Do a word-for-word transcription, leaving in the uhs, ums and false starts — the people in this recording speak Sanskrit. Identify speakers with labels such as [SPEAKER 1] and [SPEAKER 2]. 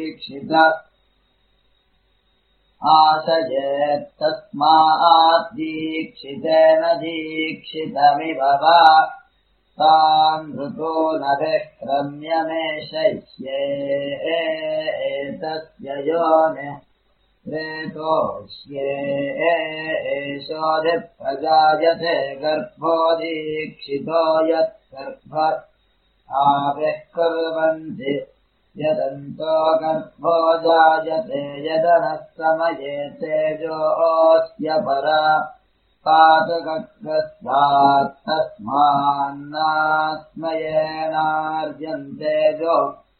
[SPEAKER 1] दीक्षित आशयेत्तस्मात् दीक्षितेन दीक्षितमिव वा तानृतो नभिक्रम्य मे शैष्ये एतस्य योनिः प्रेतोष्ये एषोऽधिप्रजायते गर्भो दीक्षितो यत्गर्भ आविः कुर्वन्ति यदन्तो गर्भो जायते यदनः समये तेजोऽस्य परा पातगग्रस्तात् तस्मान्नास्मयेनार्जन्तेजो